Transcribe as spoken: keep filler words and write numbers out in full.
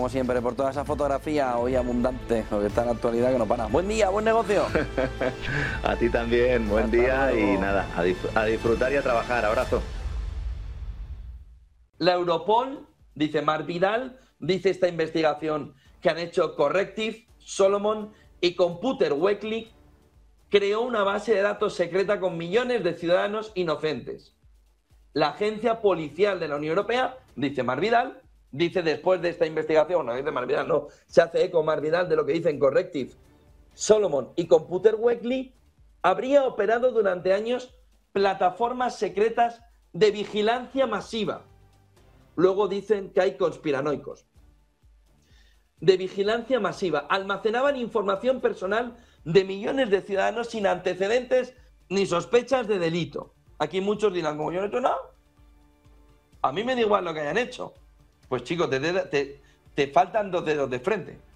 como siempre, por toda esa fotografía hoy abundante, lo que está en la actualidad que no para. Buen día, buen negocio. A ti también, buen Hasta día luego. y nada, a, dif- a disfrutar y a trabajar. Abrazo. La Europol, dice Marc Vidal, dice esta investigación que han hecho Corrective, Solomon y Computer Weekly, creó una base de datos secreta con millones de ciudadanos inocentes. La agencia policial de la Unión Europea, dice Marc Vidal, dice después de esta investigación, no dice Marc Vidal, no, se hace eco Marc Vidal de lo que dicen Corrective, Solomon y Computer Weekly, habría operado durante años plataformas secretas de vigilancia masiva. Luego dicen que hay conspiranoicos. De vigilancia masiva. Almacenaban información personal de millones de ciudadanos sin antecedentes ni sospechas de delito. Aquí muchos dirán, como yo no he hecho nada, a mí me da igual lo que hayan hecho. Pues chicos, te, te, te faltan dos dedos de frente.